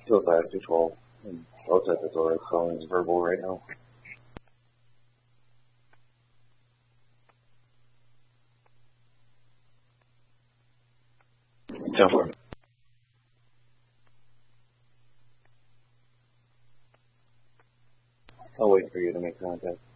Still 5 to 12. And outside the door, calling is verbal right now. Jump for it. I'll wait for you to make contact.